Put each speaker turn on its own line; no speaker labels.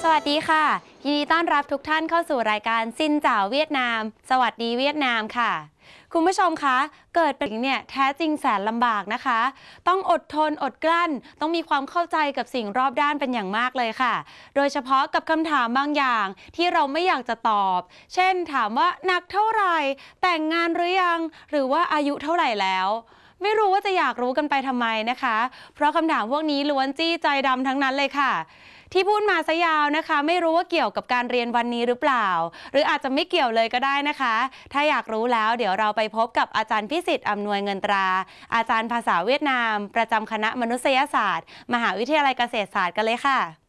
สวัสดีค่ะยินดีต้อนรับทุกท่านเข้าสู่รายการซินจ่าวเวียดนาม สวัสดีเวียดนามค่ะคุณผู้ชมคะเกิดเป็นเนี่ยแท้จริงแสนลำบากนะคะต้องอดทนอดกลั้นต้องมีความเข้าใจกับสิ่งรอบด้านเป็นอย่างมากเลยค่ะโดยเฉพาะกับคำถามบางอย่างที่เราไม่อยากจะตอบเช่นถามว่าหนักเท่าไหร่แต่งงานหรือยังหรือว่าอายุเท่าไหร่แล้วไม่รู้ว่าจะอยากรู้กันไปทำไมนะคะเพราะคำถามพวกนี้ล้วนจี้ใจดำทั้งนั้นเลยค่ะที่พูดมาซะยาวนะคะไม่รู้ว่าเกี่ยวกับการเรียนวันนี้หรือเปล่าหรืออาจจะไม่เกี่ยวเลยก็ได้นะคะถ้าอยากรู้แล้วเดี๋ยวเราไปพบกับอาจารย์พิสิทธิ์อำนวยเงินตราอาจารย์ภาษาเวียดนามประจำคณะมนุษยศาสตร์มหาวิทยาลัยเกษตรศาสตร์กันเลยค่ะ